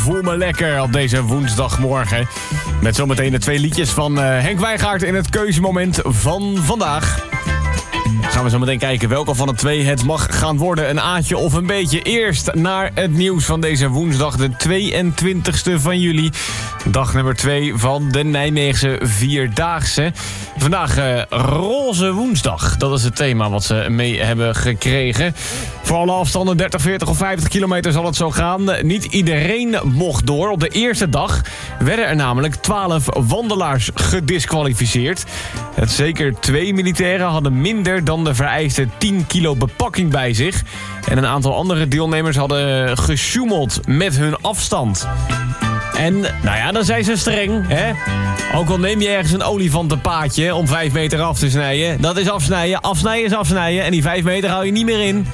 Voel me lekker op deze woensdagmorgen. Met zometeen de 2 liedjes van Henk Wijngaard in het keuzemoment van vandaag. Gaan we zo meteen kijken welke van de 2 het mag gaan worden. Een A'tje of een B'tje. Eerst naar het nieuws van deze woensdag, de 22e van juli. Dag nummer 2 van de Nijmeegse Vierdaagse. Vandaag roze woensdag. Dat is het thema wat ze mee hebben gekregen. Voor alle afstanden 30, 40 of 50 kilometer zal het zo gaan. Niet iedereen mocht door. Op de eerste dag werden er namelijk 12 wandelaars gediskwalificeerd. Zeker 2 militairen hadden minder dan de vereiste 10 kilo bepakking bij zich. En een aantal andere deelnemers hadden gesjoemeld met hun afstand. En, nou ja, dan zijn ze streng, hè? Ook al neem je ergens een olifantenpaadje om 5 meter af te snijden. Dat is afsnijden. Afsnijden is afsnijden. En die 5 meter hou je niet meer in.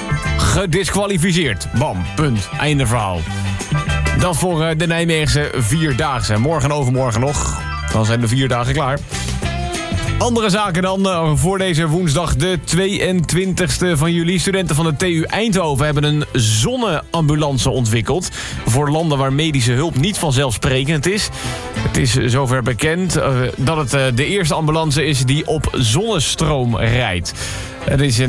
Gediskwalificeerd. Bam, punt. Einde verhaal. Dat voor de Nijmeegse Vierdaagse. Morgen en overmorgen nog. Dan zijn de 4 dagen klaar. Andere zaken dan voor deze woensdag, de 22e van juli. Studenten van de TU Eindhoven hebben een zonneambulance ontwikkeld. Voor landen waar medische hulp niet vanzelfsprekend is. Het is zover bekend dat het de eerste ambulance is die op zonnestroom rijdt. Het is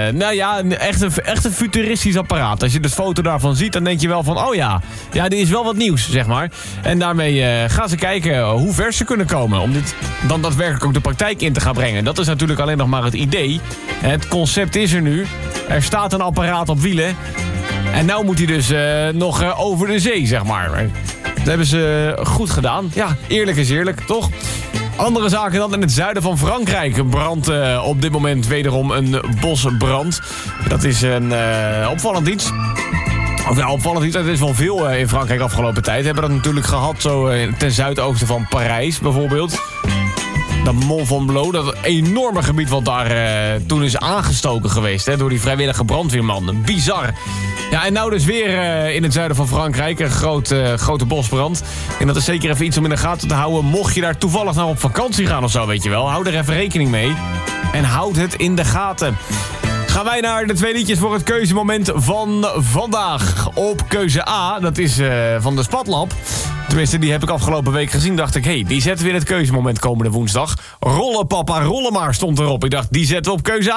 echt een futuristisch apparaat. Als je de foto daarvan ziet, dan denk je wel van... oh ja, dit is wel wat nieuws, zeg maar. En daarmee gaan ze kijken hoe ver ze kunnen komen... om dit dan daadwerkelijk ook de praktijk in te gaan brengen. Dat is natuurlijk alleen nog maar het idee. Het concept is er nu. Er staat een apparaat op wielen. En nou moet hij dus nog over de zee, zeg maar. Dat hebben ze goed gedaan. Ja, eerlijk is eerlijk, toch? Andere zaken dan in het zuiden van Frankrijk. Brandt op dit moment wederom een bosbrand. Dat is een opvallend iets. Of ja, opvallend iets. Er is wel veel in Frankrijk afgelopen tijd. We hebben dat natuurlijk gehad zo ten zuidoosten van Parijs bijvoorbeeld. Dat Mont Ventoux, dat enorme gebied wat daar toen is aangestoken geweest. Door die vrijwillige brandweerman. Bizar. Ja, en nou dus weer in het zuiden van Frankrijk een grote bosbrand. En dat is zeker even iets om in de gaten te houden. Mocht je daar toevallig nou op vakantie gaan of zo, weet je wel. Hou er even rekening mee. En houd het in de gaten. Gaan wij naar de 2 liedjes voor het keuzemoment van vandaag. Op keuze A, dat is van de Spatlab. Tenminste, die heb ik afgelopen week gezien. Dacht ik, die zetten we in het keuzemoment komende woensdag. Rollen papa, rollen maar, stond erop. Ik dacht, die zetten we op keuze A.